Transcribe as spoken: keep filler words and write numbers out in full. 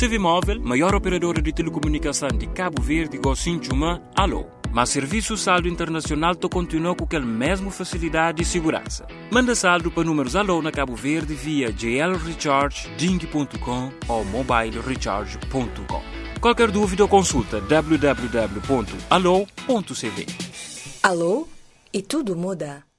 C V Móvel, maior operadora de telecomunicação de Cabo Verde, Gocinchuma, Alô. Mas serviço saldo internacional to continua com aquela mesma facilidade e segurança. Manda saldo para números Alô na Cabo Verde via j l recharge ding ponto com ou mobile recharge ponto com. Qualquer dúvida ou consulta w w w ponto alô ponto c v. Alô? E tudo muda.